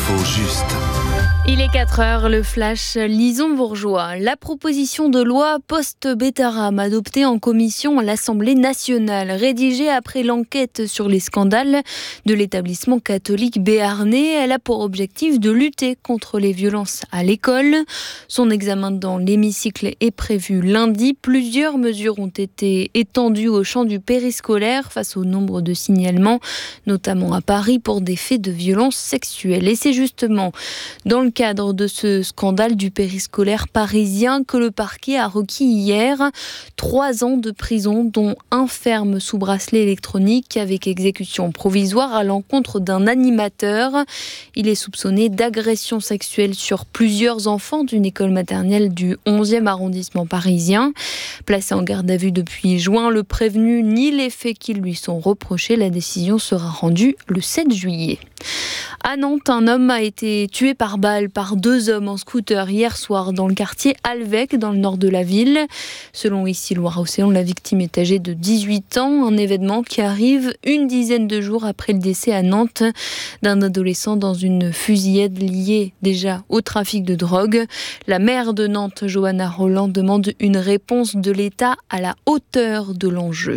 L'info juste. Il est 4h, le flash Lison-Bourgeois. La proposition de loi post-Bétarame adoptée en commission à l'Assemblée nationale, rédigée après l'enquête sur les scandales de l'établissement catholique béarnais, elle a pour objectif de lutter contre les violences à l'école. Son examen dans l'hémicycle est prévu lundi. Plusieurs mesures ont été étendues au champ du périscolaire face au nombre de signalements, notamment à Paris pour des faits de violences sexuelles. Et c'est justement dans le cadre de ce scandale du périscolaire parisien que le parquet a requis hier 3 ans de prison, dont 1 ferme sous bracelet électronique avec exécution provisoire à l'encontre d'un animateur. Il est soupçonné d'agression sexuelle sur plusieurs enfants d'une école maternelle du 11e arrondissement parisien. Placé en garde à vue depuis juin, le prévenu nie les faits qui lui sont reprochés. La décision sera rendue le 7 juillet. À Nantes, un homme a été tué par balle par 2 hommes en scooter hier soir dans le quartier Alvec, dans le nord de la ville. Selon Ici Loire-Océan, la victime est âgée de 18 ans, un événement qui arrive une dizaine de jours après le décès à Nantes d'un adolescent dans une fusillade liée déjà au trafic de drogue. La maire de Nantes, Johanna Roland, demande une réponse de l'État à la hauteur de l'enjeu.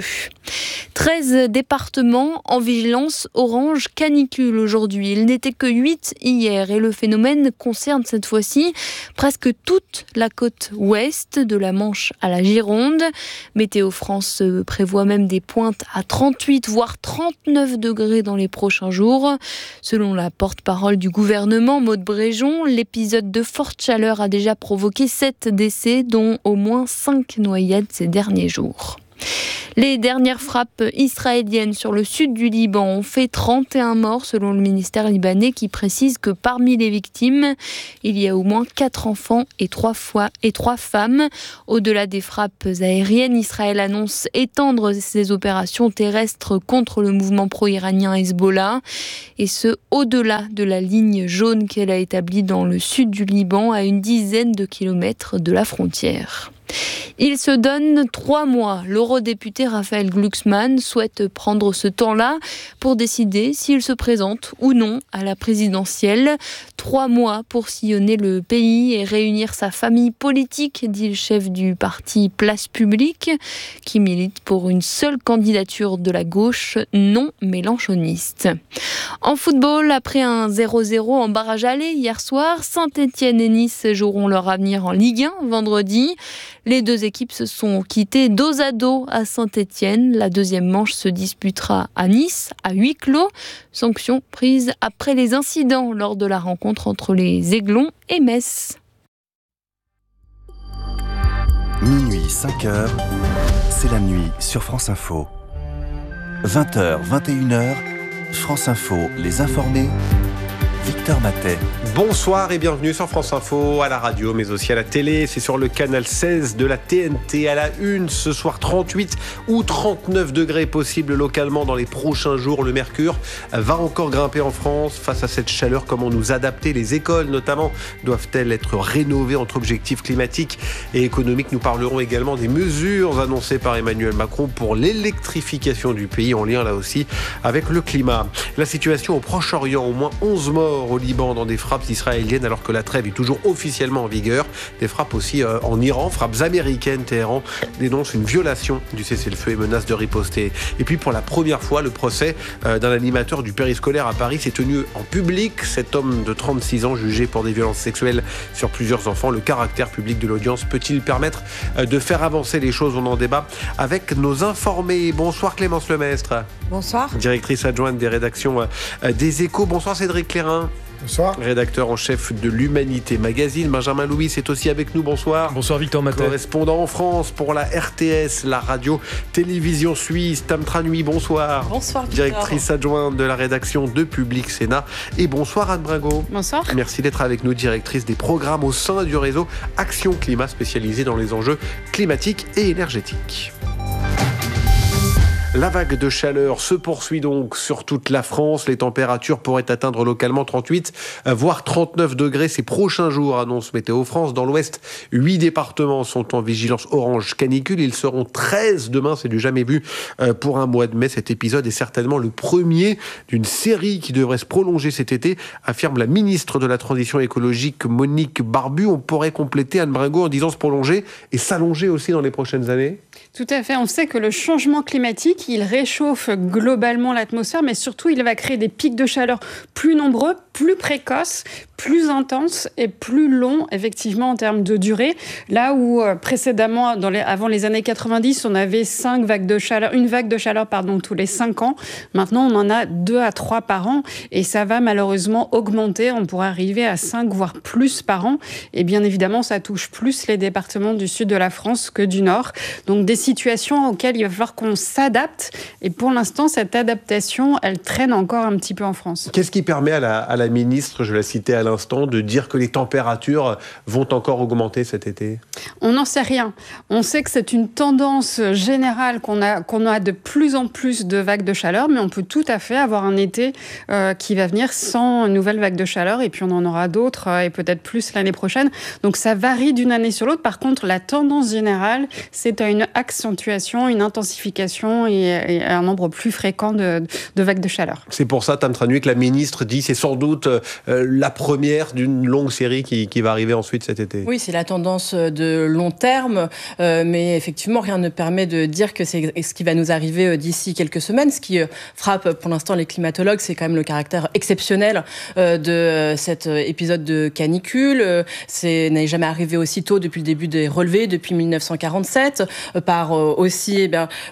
13 départements en vigilance orange canicule aujourd'hui. Il n'était que 8 hier et le phénomène concerne cette fois-ci presque toute la côte ouest, de la Manche à la Gironde. Météo France prévoit même des pointes à 38 voire 39 degrés dans les prochains jours. Selon la porte-parole du gouvernement, Maude Bréjon, l'épisode de forte chaleur a déjà provoqué 7 décès, dont au moins 5 noyades ces derniers jours. Les dernières frappes israéliennes sur le sud du Liban ont fait 31 morts selon le ministère libanais, qui précise que parmi les victimes, il y a au moins 4 enfants et 3 femmes. Au-delà des frappes aériennes, Israël annonce étendre ses opérations terrestres contre le mouvement pro-iranien Hezbollah, et ce au-delà de la ligne jaune qu'elle a établie dans le sud du Liban, à une dizaine de kilomètres de la frontière. Il se donne 3 mois. L'eurodéputé Raphaël Glucksmann souhaite prendre ce temps-là pour décider s'il se présente ou non à la présidentielle. 3 mois pour sillonner le pays et réunir sa famille politique, dit le chef du parti Place Publique, qui milite pour une seule candidature de la gauche non mélenchoniste. En football, après un 0-0 en barrage aller hier soir, Saint-Etienne et Nice joueront leur avenir en Ligue 1 vendredi. Les 2 équipes se sont quittées dos à dos à Saint-Etienne. La deuxième manche se disputera à Nice, à huis clos. Sanction prise après les incidents lors de la rencontre entre les Aiglons et Metz. Minuit, 5h, c'est la nuit sur France Info. 20h, 21h, France Info, les informés. Victor Matet. Bonsoir et bienvenue sur France Info, à la radio mais aussi à la télé. C'est sur le canal 16 de la TNT. À la une ce soir, 38 ou 39 degrés possibles localement dans les prochains jours. Le mercure va encore grimper en France. Face à cette chaleur, comment nous adapter? Les écoles notamment doivent-elles être rénovées entre objectifs climatiques et économiques? Nous parlerons également des mesures annoncées par Emmanuel Macron pour l'électrification du pays, en lien là aussi avec le climat. La situation au Proche-Orient, au moins 11 morts au Liban dans des frappes israéliennes alors que la trêve est toujours officiellement en vigueur. Des frappes aussi en Iran, frappes américaines. Téhéran dénonce une violation du cessez-le-feu et menace de riposter. Et puis pour la première fois, le procès d'un animateur du périscolaire à Paris s'est tenu en public. Cet homme de 36 ans jugé pour des violences sexuelles sur plusieurs enfants. Le caractère public de l'audience peut-il permettre de faire avancer les choses? On en débat avec nos informés. Bonsoir Clémence Lemestre. Bonsoir. Directrice adjointe des rédactions des Échos. Bonsoir Cédric Clairin. Bonsoir. Rédacteur en chef de l'Humanité Magazine. Benjamin Louis est aussi avec nous. Bonsoir. Bonsoir Victor Matet. Correspondant en France pour la RTS, la radio-télévision suisse. Tam Tranui, bonsoir. Bonsoir Victor. Directrice adjointe de la rédaction de Public Sénat. Et bonsoir Anne Bringot. Bonsoir. Merci d'être avec nous, directrice des programmes au sein du réseau Action Climat, spécialisé dans les enjeux climatiques et énergétiques. La vague de chaleur se poursuit donc sur toute la France. Les températures pourraient atteindre localement 38, voire 39 degrés ces prochains jours, annonce Météo France. Dans l'Ouest, 8 départements sont en vigilance orange canicule. Ils seront 13 demain, c'est du jamais vu pour un mois de mai. Cet épisode est certainement le premier d'une série qui devrait se prolonger cet été, affirme la ministre de la Transition écologique Monique Barbu. On pourrait compléter, Anne Bringot, en disant se prolonger et s'allonger aussi dans les prochaines années. Tout à fait. On sait que le changement climatique, il réchauffe globalement l'atmosphère, mais surtout, il va créer des pics de chaleur plus nombreux, plus précoces, plus intenses et plus longs, effectivement, en termes de durée. Là où précédemment, avant les années 90, on avait une vague de chaleur tous les 5 ans. Maintenant, on en a 2 à 3 par an et ça va malheureusement augmenter. On pourrait arriver à 5, voire plus par an. Et bien évidemment, ça touche plus les départements du sud de la France que du nord. Donc, des situations auxquelles il va falloir qu'on s'adapte. Et pour l'instant, cette adaptation, elle traîne encore un petit peu en France. Qu'est-ce qui permet à la ministre, je la citais à l'instant, de dire que les températures vont encore augmenter cet été ? On n'en sait rien. On sait que c'est une tendance générale qu'on a de plus en plus de vagues de chaleur, mais on peut tout à fait avoir un été qui va venir sans nouvelles vagues de chaleur, et puis on en aura d'autres, et peut-être plus l'année prochaine. Donc ça varie d'une année sur l'autre. Par contre, la tendance générale, c'est à une accentuation, une intensification et un nombre plus fréquent de vagues de chaleur. C'est pour ça, Tam Trinh, que la ministre dit c'est sans doute la première d'une longue série qui va arriver ensuite cet été. Oui, c'est la tendance de long terme, mais effectivement, rien ne permet de dire que c'est ce qui va nous arriver d'ici quelques semaines. Ce qui frappe pour l'instant les climatologues, c'est quand même le caractère exceptionnel de cet épisode de canicule. C'est n'est jamais arrivé aussi tôt depuis le début des relevés, depuis 1947, par aussi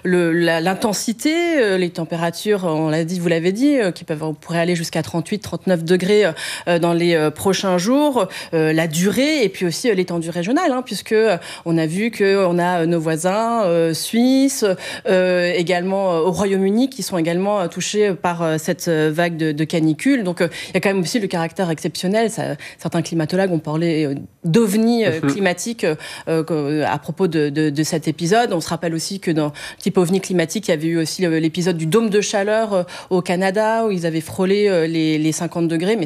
l'intensité, les températures, on l'a dit, vous l'avez dit, on pourrait aller jusqu'à 38, 39 degrés dans les prochains jours, la durée et puis aussi l'étendue régionale, puisque on a vu qu'on a nos voisins suisses, également au Royaume-Uni, qui sont également touchés par cette vague de canicule. Donc il y a quand même aussi le caractère exceptionnel. Certains climatologues ont parlé d'ovni climatique à propos de cet épisode. On se rappelle aussi que dans type ovni climatique, il y avait eu aussi l'épisode du dôme de chaleur au Canada, où ils avaient frôlé les 50 degrés, mais